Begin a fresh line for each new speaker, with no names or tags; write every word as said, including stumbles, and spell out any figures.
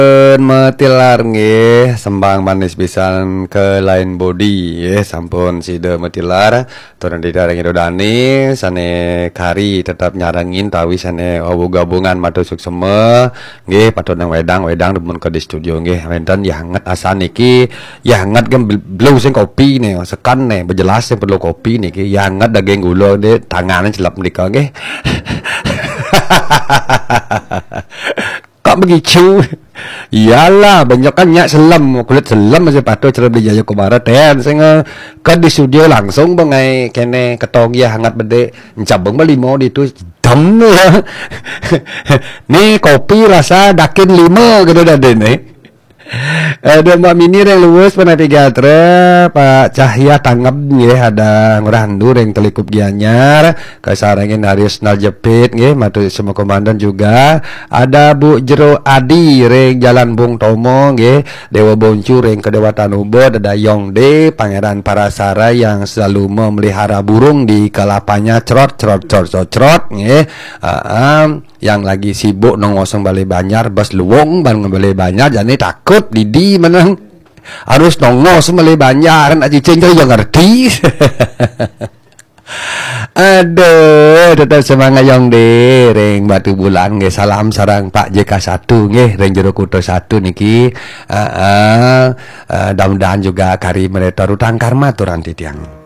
Metilar nggih sembang manis pisan ke lain body nggih sampun sida metilar turun di dareng Dani sane kari tetap nyarangin tawi sane obo gabungan matur suksema nggih patut nang wedang-wedang demen ke di studio nggih wonten ya hangat asan niki ya hangat kan belum sing kopi nih sekan nih berjelas sing perlu kopi niki ya hangat daging gula de tangannya celap menika nggih. Kok begitu? Iyalah, banyak kan nyak selam, kulit selam masih patuh cerita di Jaya Kumara ten. Saya ke di studio langsung bengai kene ketong ya hangat bede, cabang limo di itu dam ya. Nih kopi rasa dakin lima gitu dah nih. Ada Mbak Mini yang luwes pernah tiga tre Pak Cahya tanggap ya ada ngrandu yang telikup gianyar kasarangin Haris Naljepit nggih matur semua komandan juga ada Bu Jero Adi reng Jalan Bung Tomo nggih Dewa Boncur reng Kedewatan Ubud ada Yongde Pangeran Parasara yang selalu memelihara burung di kelapanya cerot cerot cerot cerot, cerot nggih uh, um, yang lagi sibuk nongosong Balai Banyar bas luwung ban Balai Banyar jadi takut Didi menang harus nongos Balai Banyar nak cicing yang ngerti. Aduh tetap semangat yang deh reng Batu Bulan nggih salam sarang Pak J K satu nggih reng Jero Kuto satu niki uh, uh, uh, mudah-mudahan juga kari mereka rutang karma turang titiang.